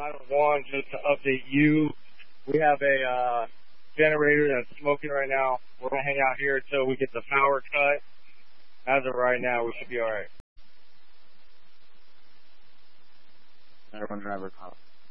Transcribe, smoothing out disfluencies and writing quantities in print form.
911, just to update you. We have a generator that's smoking right now. We're going to hang out here until we get the power cut. As of right now, we should be all right. 911 driver call.